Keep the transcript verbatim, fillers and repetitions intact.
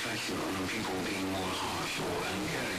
reflecting on people being more harsh or uncaring.